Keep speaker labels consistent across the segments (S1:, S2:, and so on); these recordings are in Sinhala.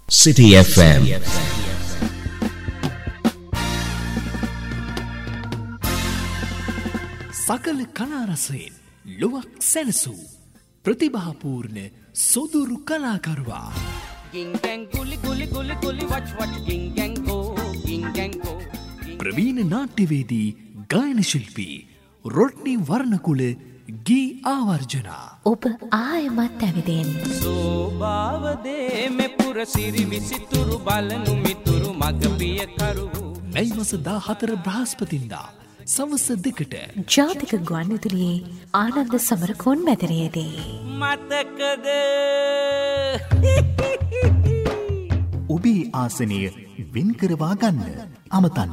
S1: City FM.
S2: සකල කලාරසයෙන් ලොවක් සැනසූ ප්‍රතිභාපූර්ණ සොදුරු කලාකරුවා ප්‍රවීණ නාට්‍යවේදී ගායන ශිල්පී රොඩ්නි වර්ණකුල ගී ආවර්ජනා
S3: ඔබ ආයමත් ඇවිදෙන්
S4: සෝභාවදේ මෙ පුරසිරි විසිතුරු බලනු මිතුරු මග පියකරු
S2: මැයි මස 14 බ්‍රහස්පතින්දා සවස 2ට
S3: ජාතික ගුවන්විදුලියේ ආනන්ද සමරකෝන් මැදිරියේදී
S4: මතකද
S5: ඔබේ ආසනය වෙන් කරවා ගන්න අමතන්න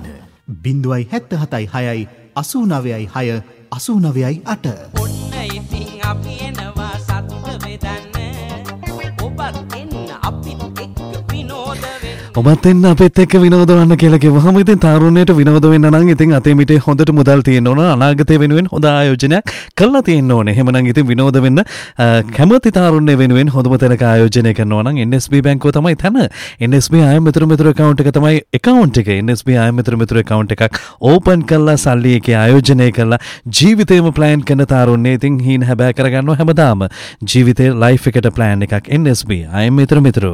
S5: 077 6 89 6 89 8
S4: ඔන්න ඉතින් අපි එනවා සත්ව බෙදන්න ඔබත් එන්න අපිත් එක්ක විනෝද වෙන්න
S6: ඔබත් එන්න අපිත් එක්ක විනෝද වෙන්න කියලා කිව්වහම ඉතින් තාරුණ්‍යයට විනෝද වෙන්න නම් ඉතින් අතේ මිටේ හොඳට මුදල් තියෙන්න ඕන අනාගතය වෙනුවෙන් හොඳ ආයෝජනයක් කරලා තියෙන්න ඕනේ. එහෙමනම් ඉතින් විනෝද වෙන්න කැමති තාරුණ්‍ය වෙනුවෙන් හොඳම තැනක ආයෝජනය කරනවා නම් NSB බැංකුව තමයි තැන. NSB ආය මිතුරු account එක තමයි account එක. NSB ආය මිතුරු account එකක් open කරලා සල්ලි එකේ ආයෝජනය කරලා ජීවිතේම plan කරන තාරුණ්‍ය ඉතින් හීන හැබෑ කරගන්නවා හැමදාම. ජීවිතේ life එකට plan එකක් NSB ආය මිතුරු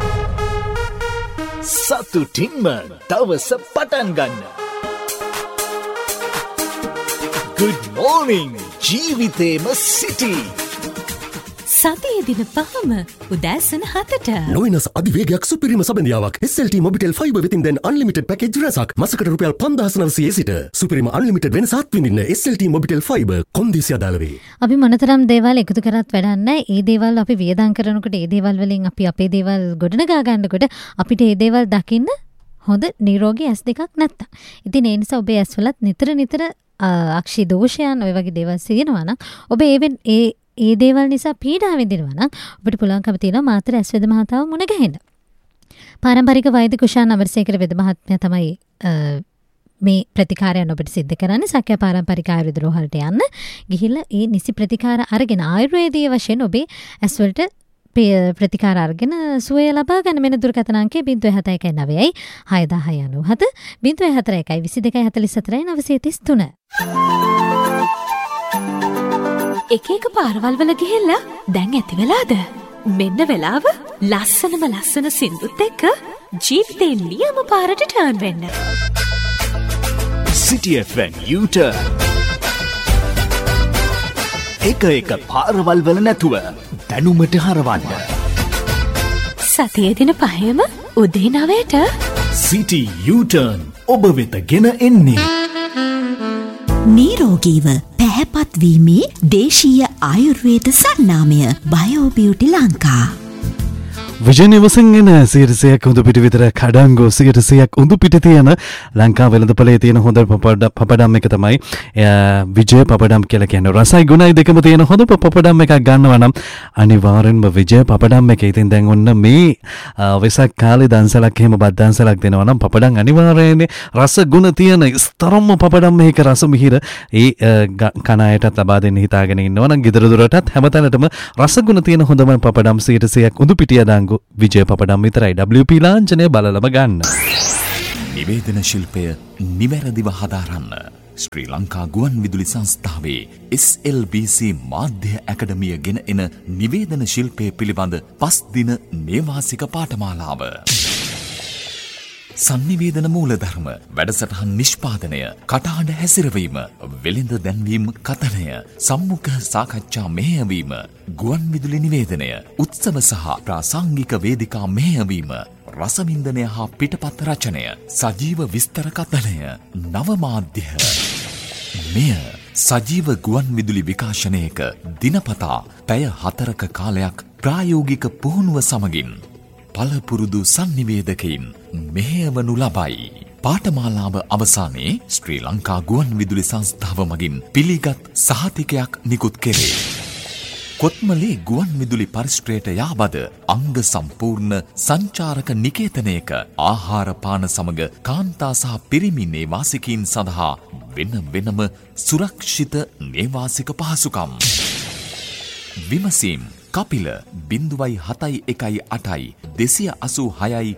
S5: සතුටින්ම දවස පටන් ගන්න. Good morning ජීවිතේම සිටි.
S3: සතියේ දින පහම උදෑසන 7ට
S7: නොවෙනස් අධිවේගයක් සුපිරිම සබඳියාවක් SLT Mobitel Fiber වෙතින් දැන් unlimited package රසක් මාසකට රුපියල් 5900 සිට සුපිරිම unlimited වෙනසක් විඳින්න SLT Mobitel Fiber කොන්දේසි අදාළ වේ.
S8: අපි මොනතරම් දේවල් එකතු කරත් වැඩක් නැහැ. ඒ දේවල් අපි වියදම් කරනකොට ඒ දේවල් වලින් අපි අපේ දේවල් ගොඩනගා ගන්නකොට අපිට ඒ දේවල් දකින්න හොඳ නිරෝගී ඇස් දෙකක් නැත්තම්. ඉතින් ඒ නිසා ඔබේ ඇස්වලත් නිතර අක්ෂි දෝෂයන් ඔය වගේ දේවල් සියනවා නම් ඔබ ඒ දේවල් නිසා පීඩා විඳිනවා නම් ඔබට පුළුවන්කම තියෙනවා මාතර ඇස් වෙද මහතාව මුණ ගැහෙන්න. පාරම්පරික වෛද්‍ය කුෂාන් අමරසේකර වෙද මහත්මයා තමයි මේ ප්‍රතිකාරයන් ඔබට සිද්ධ කරන්නේ. සක්‍යා පාරම්පරික ආයුර්වේද රෝහලට යන්න ගිහිල්ලා ඒ නිසි ප්‍රතිකාර අරගෙන ආයුර්වේදීය වශයෙන් ඔබේ ඇස් වලට ප්‍රතිකාර අරගෙන සුවය ලබා ගන්න. මෙන්න දුරකථන අංකය 071 9 6097 041 22 44 933.
S3: එක පාරවල් වල ගිහිල්ලා දැන් ඇති වෙලාද? මෙන්න වෙලාව ලස්සන සින්දුත් එක්ක ජීවිතේ නියම පාරට ටර්න් වෙන්න.
S5: City FM U-turn. එක පාරවල් වල නැතුව දැනුමට හරවන්න.
S3: සතියේ දින පහේම උදේ 9ට
S5: City U-turn ඔබ වෙත ගෙන එන්නේ.
S9: නිරෝගීව පැහැපත්වීමේ දේශීය ආයුර්වේද සන්නාමය බයෝබියුටි ලංකා.
S6: විජය නිවසින්ගෙන 100ක් උඳු පිට විතර කඩංගෝ 100ක් උඳු පිට තියෙන ලංකා වෙළඳපොලේ තියෙන හොඳ පපඩම් එක තමයි විජය පපඩම් කියලා කියන්නේ. රසයි ගුණයි දෙකම තියෙන හොඳ පපඩම් එකක් ගන්නවා නම් අනිවාර්යෙන්ම විජය පපඩම් එක. ඉතින් දැන් ඔන්න මේ වෙසක් කාලේ දන්සලක් එහෙම බත් දන්සලක් දෙනවා නම් පපඩම් අනිවාර්යයෙන්ම රස ගුණ තියෙන ස්තරම්ම පපඩම් මේක රස මිහිර ඒ කන අයටත් ලබා දෙන්න හිතාගෙන ඉන්නවා නම් ගෙදර දොරටත් හැමතැනටම රස ගුණ තියෙන හොඳම පපඩම් 100ක් උඳු පිටිය දාංගු විජය පපඩම් විතරයි. WP ලාංඡනය බලලම ගන්න.
S10: නිවේදන ශිල්පය නිවැරදිව හදාරන්න ශ්‍රී ලංකා ගුවන් විදුලි සංස්ථාවේ SLBC මාධ්‍ය ඇකඩමිය ගෙන එන නිවේදන ශිල්පය පිළිබඳ 5 දින නේවාසික පාඨමාලාව. සංනිවේදන මූලධර්ම, වැඩසටහන් නිෂ්පාදනය, කටහඬ හැසිරවීම, වෙළඳ දැන්වීම කතනය, සම්මුඛ සාකච්ඡා මෙහෙයවීම, ගුවන් විදුලි නිවේදනය, උත්සව සහ ප්‍රාසංගික වේදිකා මෙහෙයවීම, රසවින්දනය හා පිටපත් රචනය, සජීව විස්තර කතනය, නවමාධ්‍ය. මෙය සජීව ගුවන් විදුලි විකාශනයක දිනපතා පැය 4ක කාලයක් ප්‍රායෝගික පුහුණුව සමගින් පළපුරුදු සංනිවේදකයින් මෙහෙයවනු ලබයි. පාඨමාලාව අවසානයේ ශ්‍රී ලංකා ගුවන් විදුලි සංස්ථාව මගින් පිළිගත් සහතිකයක් නිකුත් කෙරේ. කොත්මලේ ගුවන් විදුලි පරිශ්‍රයට යාබද අංග සම්පූර්ණ සංචාරක නිකේතනයක ආහාර පාන සමග කාන්තා සහ පිරිමි නේවාසිකයින් සඳහා වෙනම සුරක්ෂිත නේවාසික පහසුකම්. විමසීම් කපිල 0.71 286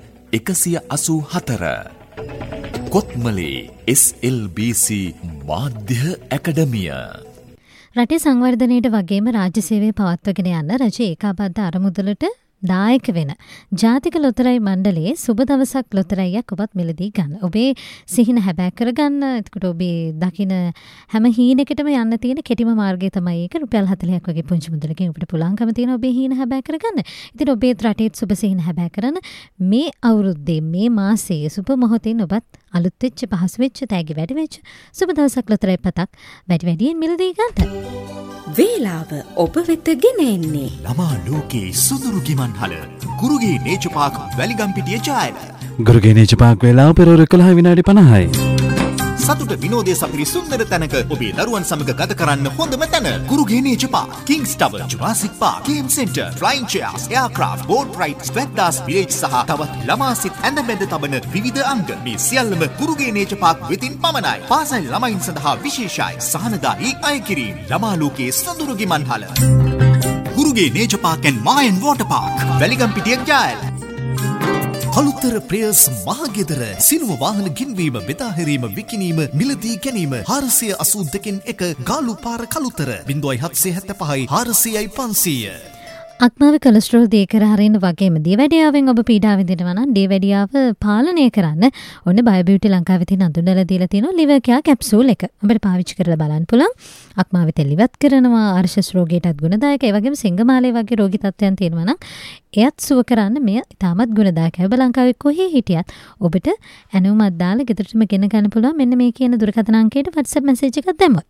S10: 184 කොත්මලේ SLBC මාධ්‍ය ඇකඩමිය.
S8: රටේ සංවර්ධනයට වගේම රාජ්‍ය සේවය පවත්වගෙන යන්න රජ ඒකාබද්ධ අරමුදලට දායක වෙන ජාතික ලොතරැයි මණ්ඩලයේ සුබ දවසක් ලොතරැයියක් ඔබත් මිලදී ගන්න. ඔබේ සිහින හැබෑ කරගන්න. එතකොට ඔබේ දකින හැම හීනෙකටම යන්න තියෙන කෙටිම මාර්ගය තමයි ඒක. රුපියල් 40ක් වගේ පුංචි මුදලකින් ඔබට පුළුවන්කම තියෙන ඔබේ හීන හැබෑ කරගන්න. ඉතින් ඔබේ රටේ සුබ සිහින හැබෑ කරන මේ අවුරුද්දේ මේ මාසයේ සුබ මොහොතින් ඔබත් අලුත් වෙච්ච පහසු වෙච්ච තෑගි වැඩි වෙච්ච සුබ දවසක් ලොතරැයි පතක් වැඩි වැඩියෙන් මිලදී ගන්න.
S9: වේලාව ඔබ වෙත ගෙන එන්නේ
S5: ළමා ලෝකයේ සුදුරු ගිමන් හල ගුරුගේ නේචර් පාක් වැලිගම්පිටිය ජායල.
S6: ගුරුගේ නේචර් පාක් වේලාව පෙරවරු 11 විනාඩි 50යි.
S5: සතුට විනෝදයේ සපිරි සුන්දර තැනක ඔබේ දරුවන් සමග ගත කරන්න හොඳම තැන. ගුරුගේ nature Park, kings tower, Jurassic Park, game centre, flying චෙයාර්ස්, aircraft, boat රයිඩ්ස්, ස්පෙක්ටර්ස් village සහ තවත් ළමා සිත් ඇඳ බැඳ තබන විවිධ අංග. මේ සියල්ලම ගුරුගේ නේචර් පාක් වෙතින් පමණයි. පාසල් ළමයින් සඳහා විශේෂයි සහනදායී අය කිරීම. ළමා ලෝකයේ සොඳුරු ගිමන් හල. ගුරුගේ nature Park and Mayan Water Park. වැලිගම්පිටිය ජායල. Kalutara praise මහගෙදර සිනුම වාහන ගින්වීම බෙදාහැරීම විකිණීම මිලදී ගැනීම 482 ගාලු පාර කළුතර 0775 400යි 500.
S8: අක්මාවේ කොලෙස්ටරෝල් දීකර හරින්න වගේම දියවැඩියාවෙන් ඔබ පීඩා විඳිනවා නම් දියවැඩියාව පාලනය කරන්න ඔන්න බයෝබියුටි ලංකාවේ තියෙන අඳුනලා දීලා තියෙනවා liver care capsule එක. අපිට පාවිච්චි කරලා බලන්න පුළුවන්. අක්මාවේ තෙල් ඉවත් කරනවා, ආර්ශස් රෝගයටත් ගුණදායකයි. ඒ වගේම සිංගමාලේ වගේ රෝගී තත්ත්වයන් තියෙනවා නම් එයත් සුව කරන්න මෙය ඉතාමත් ගුණදායකයි. ඔබ ලංකාවේ කොහේ හිටියත් ඔබට ඇනුමක් දාලා ගෙදරටම ගෙන ගන්න පුළුවන්. මෙන්න මේ කියන දුරකථන අංකයට WhatsApp message එකක් දැම්මොත්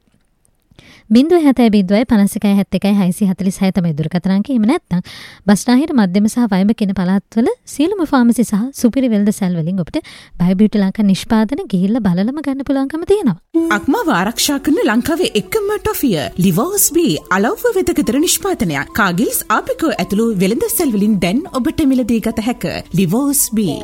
S8: 0705171 තමයි දුරකථන අංකය. එහෙම නැත්නම් බස්නාහිර මධ්‍යම සහ වයඹ කියන පළාත්වල සියලුම ෆාමසි සහ සුපිරි වෙළඳ සැල් වලින් ඔබට බයෝබියුටි ලංකා නිෂ්පාදන ගිහිල්ලා බලලම ගන්න පුළුවන්කම තියෙනවා.
S1: අක්මාව ආරක්ෂා කරන ලංකාවේ එකම ටොෆිය ලිවර්ස් බී අලව්ව වෙතකතර නිෂ්පාදනයක්. කාගිල්ස් ආපිකෝ ඇතුළු වෙළඳ සැල් වලින් දැන් ඔබට මිලදී ගත හැක. ලිවර්ස් බී.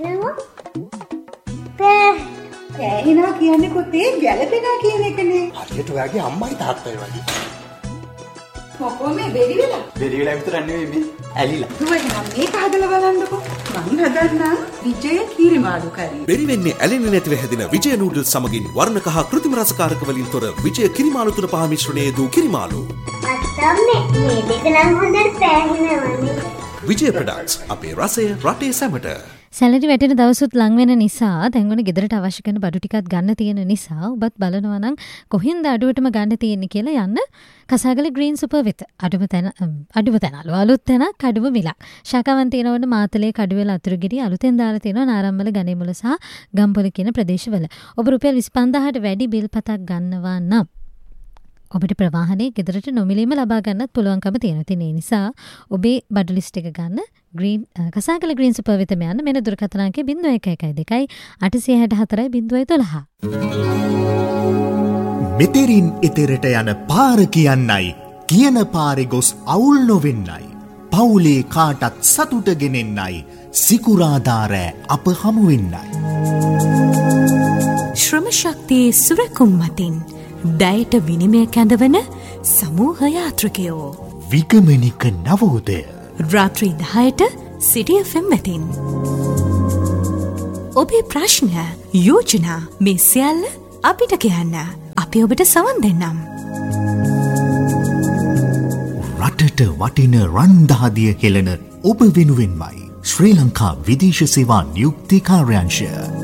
S11: ඇහිනවා කියන්නේ කොතේ ගැලපෙනවා කියන එකනේ.
S12: හරියට ඔයාගේ අම්මයි තාත්තයි වගේ.
S11: මොකෝ මේ බෙරි වෙලා?
S12: බෙරි වෙලා විතර නෙවෙයි මේ ඇලිලා.
S11: දුවගෙන මේක හදලා බලන්නකෝ. මං හදන්නම් විජය කිරිමාළු කරි.
S7: බෙරි වෙන්නේ ඇලෙන්නේ නැතිව හැදෙන විජය නූඩල්ස් සමගින් වර්ණ කහ කෘත්‍රිම රසකාරක වලින් තොර විජය කිරිමාළු තුන පහ මිශ්‍රණයේ දූ කිරිමාළු.
S13: අත්තම්නේ මේ දෙක නම් හොඳට පෑහෙනවනේ.
S7: විජය ප්‍රොඩක්ට්ස් අපේ රසය රටේ සැමට.
S8: සැලරි වැටෙන දවසුත් ලං වෙන නිසා දැන් ඔන්න ගෙදරට අවශ්‍ය කරන බඩු ටිකක් ගන්න තියෙන නිසා ඔබත් බලනවා නම් කොහෙන්ද අඩුවටම ගන්න තියෙන්නේ කියලා යන්න කසාගල ග්‍රීන් සුපර් වෙත. අඩුම තැන අලුත් තැනක් අඩුම මිලක්. ශාකාවන් තියෙනවන මාතලේ කඩුවෙල අතුරුගිරිය අලුතෙන් දාලා තියෙනවා නාරම්මල ගණේමුල සහ ගම්පොල කියන ප්‍රදේශවල. ඔබ රුපියල් 25000ට වැඩි බිල් පතක් ගන්නවා නම් ඔබට ප්‍රවාහනයේ ගෙදරට නොමිලීම ලබා ගන්නත් පුළුවන්කම තියෙනවා. ඉතින් ඒ නිසා ඔබේ බඩු ලිස්ට් එක ගන්න ග්‍රීන් කසාගල ග්‍රීන් සුපර් වෙතම යන්න. මෙන්න දුරකථන අංකය 0112 864 012.
S5: මෙතෙරින් එතෙරට යන පාර කියන්නයි කියන පාරේ ගොස් අවුල් නොවෙන්නයි පවුලේ කාටත් සතුට ගෙනෙන්නයි සිකුරාදාරෑ අප හමු වෙන්නයි.
S9: ශ්‍රම ශක්තියේ සුරකුම් මතින් දයට විනිමය කැඳවන සමූහ යාත්‍රකයෝ
S5: විගමනික නවෝදය
S9: රාත්‍රී 10ට සිටි FM වෙතින් ඔබේ ප්‍රශ්න යෝජනා මේ සියල්ල අපිට කියන්න අපි ඔබට සවන් දෙන්නම්.
S5: රටට වටින රන්දහදිය හෙළන ඔබ වෙනුවෙන්මයි ශ්‍රී ලංකා විදේශ සේවා නියුක්ති කාර්යාංශය